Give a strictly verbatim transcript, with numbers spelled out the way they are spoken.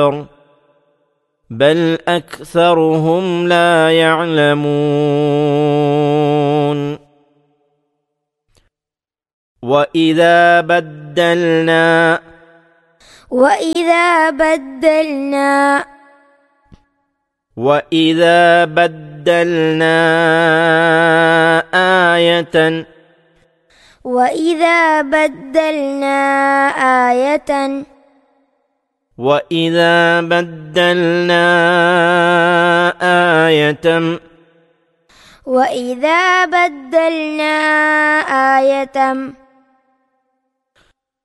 بل أكثرهم لا يعلمون وإذا بدلنا وإذا بدلنا وإذا بدلنا آية وإذا بدلنا آية وإذا بدلنا آية وإذا بدلنا آية